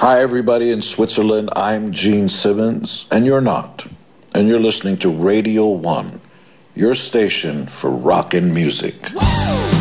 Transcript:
Hi, everybody in Switzerland. I'm Gene Simmons, and you're not. And you're listening to Radio 1, your station for rockin' music. Whoa!